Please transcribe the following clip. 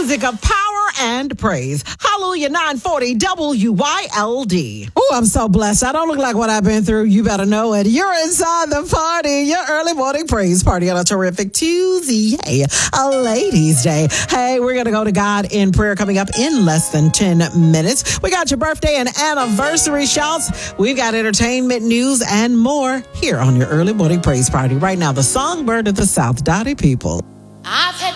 music of power and praise. Hallelujah, 940 WYLD. Oh, I'm so blessed. I don't look like what I've been through. You better know it. You're inside the party, your early morning praise party on a terrific Tuesday, a ladies' day. Hey, we're going to go to God in prayer coming up in less than 10 minutes. We got your birthday and anniversary shouts. We've got entertainment news and more here on your early morning praise party. Right now, the songbird of the South, Dottie People. I've had